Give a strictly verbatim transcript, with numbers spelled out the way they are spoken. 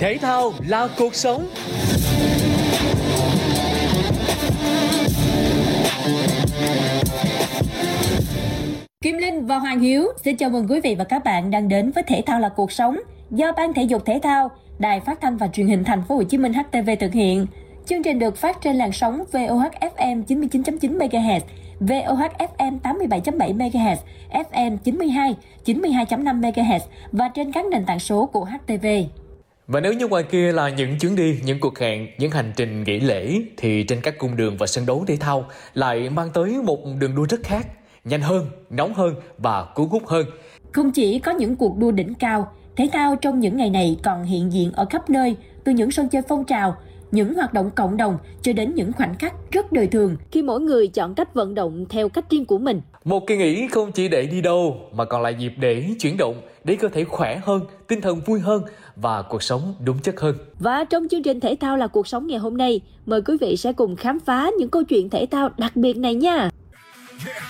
Thể thao là cuộc sống. Kim Linh và Hoàng Hiếu xin chào mừng quý vị và các bạn đang đến với Thể thao là cuộc sống do Ban Thể dục Thể thao, Đài Phát thanh và Truyền hình Thành phố Hồ Chí Minh H T V thực hiện. Chương trình được phát trên làn sóng vê o hát ép em chín mươi chín chấm chín mê ga héc, vê o hát ép em tám mươi bảy chấm bảy mê ga héc, ép em chín mươi hai, chín mươi hai chấm năm mê ga héc và trên các nền tảng số của H T V. Và nếu như ngoài kia là những chuyến đi, những cuộc hẹn, những hành trình nghỉ lễ, thì trên các cung đường và sân đấu thể thao lại mang tới một đường đua rất khác, nhanh hơn, nóng hơn và cuốn hút hơn. Không chỉ có những cuộc đua đỉnh cao, thể thao trong những ngày này còn hiện diện ở khắp nơi, từ những sân chơi phong trào, những hoạt động cộng đồng cho đến những khoảnh khắc rất đời thường khi mỗi người chọn cách vận động theo cách riêng của mình. Một kỳ nghỉ không chỉ để đi đâu mà còn là dịp để chuyển động, để cơ thể khỏe hơn, tinh thần vui hơn và cuộc sống đúng chất hơn. Và trong chương trình Thể thao là cuộc sống ngày hôm nay, mời quý vị sẽ cùng khám phá những câu chuyện thể thao đặc biệt này nha.